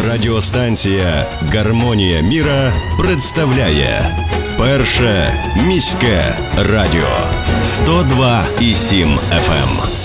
Радіостанція «Гармонія міра» представляє Перше міське радіо 102,7 FM.